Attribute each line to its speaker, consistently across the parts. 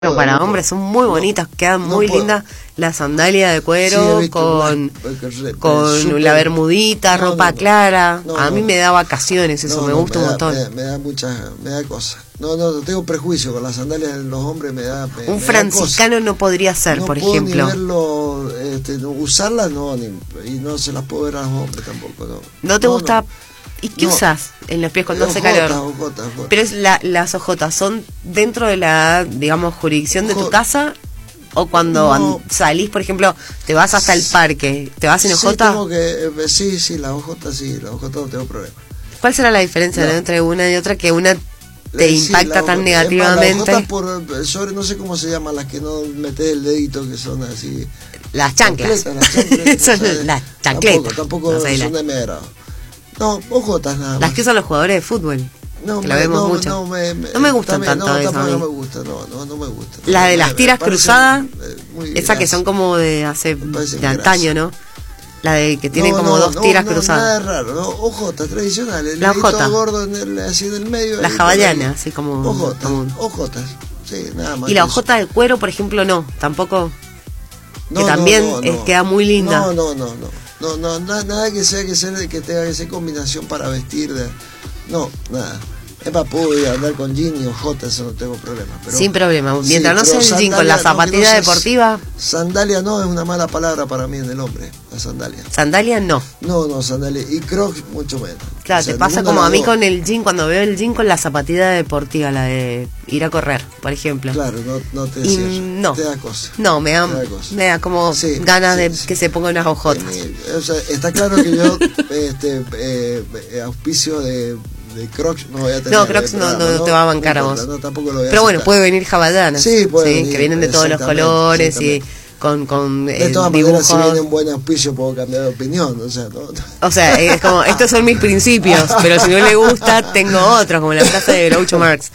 Speaker 1: Bueno, para hombres son muy bonitas, quedan muy lindas la sandalia de cuero con la bermudita, ropa clara. A mí me da vacaciones eso, me gusta un montón.
Speaker 2: Me da cosas. No tengo prejuicio con las sandalias de los hombres,
Speaker 1: un franciscano no podría ser, por ejemplo.
Speaker 2: No puedo ni verlo, usarlas y no se las puedo ver a los hombres tampoco.
Speaker 1: ¿No te gusta? ¿Y qué usas en los pies cuando hace calor?
Speaker 2: Ojotas.
Speaker 1: Pero las ojotas, ¿son dentro de la, digamos, jurisdicción de tu casa? ¿O cuando salís, por ejemplo, te vas hasta el parque, te vas en ojota?
Speaker 2: Sí, las ojotas no tengo problema.
Speaker 1: ¿Cuál será la diferencia entre una y otra, que una te impacta tan negativamente?
Speaker 2: Las ojotas no sé cómo se llaman, las que no metes el dedito, que son así.
Speaker 1: Las chanclas. Las chancletas.
Speaker 2: Tampoco son de mi agrado. No, ojotas nada más.
Speaker 1: Las que usan los jugadores de fútbol. No me gustan tanto esas.
Speaker 2: No me gusta.
Speaker 1: La de las tiras cruzadas, esa que son como de antaño, ¿no? La de que tiene como dos tiras cruzadas.
Speaker 2: Nada raro, ojotas tradicionales.
Speaker 1: La ojota.
Speaker 2: Gordo así en el medio.
Speaker 1: La hawaiana, así como.
Speaker 2: Ojotas. Sí, nada más.
Speaker 1: Y la ojota de cuero, por ejemplo, no, tampoco. Que también queda muy linda.
Speaker 2: No, nada que tenga que ser combinación para vestir nada. Es para poder andar con jean y ojotas, eso no tengo problema.
Speaker 1: Sin problema, mientras no sea el jean con la zapatilla deportiva.
Speaker 2: Sandalia no es una mala palabra para mí en el hombre, la sandalia.
Speaker 1: Sandalia no.
Speaker 2: No, sandalia. Y Crocs mucho menos.
Speaker 1: Claro, te pasa como a mí con el jean, cuando veo el jean con la zapatilla deportiva, la de ir a correr, por ejemplo.
Speaker 2: Claro, no te cierra, te da cosa.
Speaker 1: No, me da como ganas de que se pongan unas ojotas.
Speaker 2: Está claro que yo auspicio de Crocs no voy a tener.
Speaker 1: No, Crocs no te va a bancar a vos.
Speaker 2: Tampoco lo voy a
Speaker 1: Pero bueno, puede venir hawaianas.
Speaker 2: Sí, puede venir,
Speaker 1: que vienen de todos los colores y con
Speaker 2: de todas
Speaker 1: dibujos.
Speaker 2: Maneras, si viene un buen auspicio puedo cambiar de opinión,
Speaker 1: O sea, es como, estos son mis principios, pero si no le gusta, tengo otros, como la frase de Groucho Marx.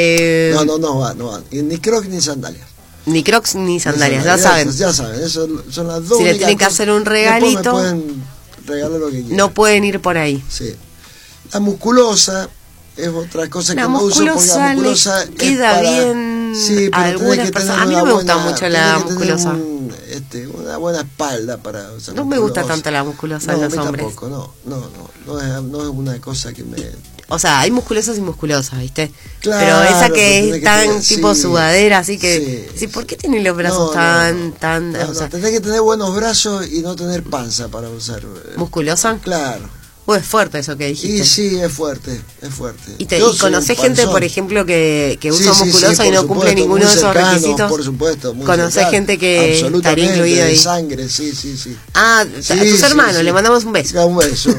Speaker 2: No va. Ni Crocs ni sandalias.
Speaker 1: Ni Crocs ni sandalias, ya saben.
Speaker 2: Eso son las dos.
Speaker 1: Si le tienen que hacer un regalito,
Speaker 2: me pueden regalar lo que quieran.
Speaker 1: No pueden ir por ahí.
Speaker 2: Sí. La musculosa es otra cosa que no uso, porque la musculosa
Speaker 1: queda bien a algunas personas. A mí no me gusta mucho la musculosa.
Speaker 2: Una buena espalda para usar.
Speaker 1: No me gusta tanto la musculosa de los hombres.
Speaker 2: Tampoco, no es una cosa que me...
Speaker 1: O sea, hay musculosas y musculosas, ¿viste?
Speaker 2: Claro,
Speaker 1: pero esa que es tan tipo sudadera, así que... Sí, ¿por qué tienen los brazos tan...
Speaker 2: o sea, tenés que tener buenos brazos y no tener panza para usar...
Speaker 1: ¿Musculosa?
Speaker 2: Claro.
Speaker 1: Es fuerte eso que dijiste.
Speaker 2: Sí, es fuerte.
Speaker 1: ¿Y conocés gente, por ejemplo, que usa musculosa y no cumple ninguno de esos requisitos?
Speaker 2: Por supuesto.
Speaker 1: ¿Conocés gente que estaría incluida ahí?
Speaker 2: De sangre, sí.
Speaker 1: A tus hermanos, le mandamos un beso.
Speaker 2: Un beso.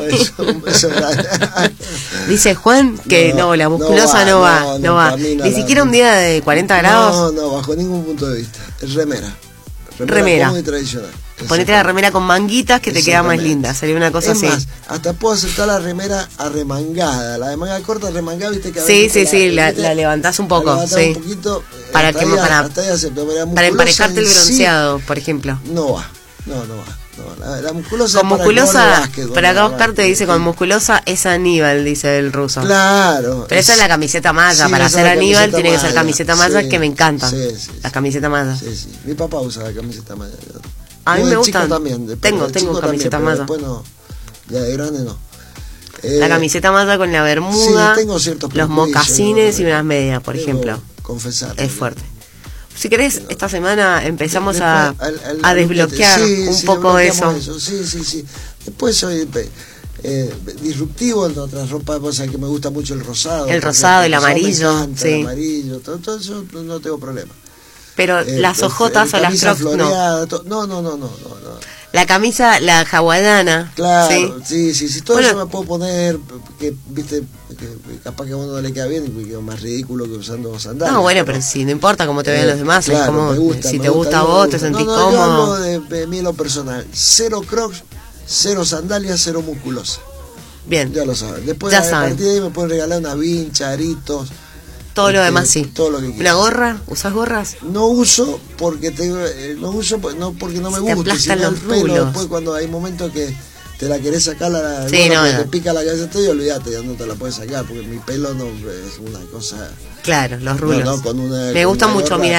Speaker 1: Dice Juan que la musculosa no va. Ni siquiera un día de 40 grados.
Speaker 2: No, bajo ningún punto de vista. Es remera. Muy tradicional.
Speaker 1: Ponete la remera con manguitas que te queda más linda. Sería una cosa así.
Speaker 2: Más, hasta puedo aceptar la remera arremangada. La de manga corta arremangada, viste que
Speaker 1: la levantás un poco. Un
Speaker 2: poquito.
Speaker 1: Para emparejarte el bronceado, por ejemplo.
Speaker 2: No va. La musculosa.
Speaker 1: Con musculosa, para acá Oscar te dice con musculosa es Aníbal, dice el ruso.
Speaker 2: Claro.
Speaker 1: Pero esa es la camiseta malla. Para ser Aníbal tiene que ser camiseta malla, que me encantan. Las camisetas mallas.
Speaker 2: Sí. Mi papá usa la camiseta malla.
Speaker 1: A mí me gustan. Tengo camiseta malla.
Speaker 2: Después no. Ya de grande no.
Speaker 1: La camiseta malla con la bermuda, los mocasines y unas medias, por ejemplo.
Speaker 2: Confesar.
Speaker 1: Es fuerte. Si querés, esta semana empezamos a desbloquear un poco eso.
Speaker 2: Sí. Después soy disruptivo en otras ropas, o sea que me gusta mucho el rosado.
Speaker 1: El rosado, el amarillo.
Speaker 2: El amarillo, todo eso no tengo problema.
Speaker 1: Pero las ojotas o las Crocs
Speaker 2: no.
Speaker 1: La camisa, la hawaiana.
Speaker 2: Claro, sí. Todo eso me puedo poner, que viste, que capaz que a uno no le queda bien y queda más ridículo que usando sandalias.
Speaker 1: No, pero si no importa cómo te vean los demás,
Speaker 2: claro,
Speaker 1: es como, si te gusta a vos, te sentís cómodo.
Speaker 2: Yo hablo de mí en lo personal. 0 Crocs, 0 sandalias, 0 musculosa.
Speaker 1: Bien.
Speaker 2: Ya lo saben. Después a partir de ahí me pueden regalar una vincha, aritos.
Speaker 1: Todo lo demás sí.
Speaker 2: Todo lo que quieras.
Speaker 1: ¿Una gorra? ¿Usás gorras?
Speaker 2: No uso porque no porque no me gusta,
Speaker 1: sino el pelo.
Speaker 2: Después cuando hay momentos que te la querés sacar
Speaker 1: sí, no,
Speaker 2: te pica la cabeza todo y olvídate, ya no te la puedes sacar, porque mi pelo no es una cosa.
Speaker 1: Claro, los rulos.
Speaker 2: No,
Speaker 1: me gusta mucho mirar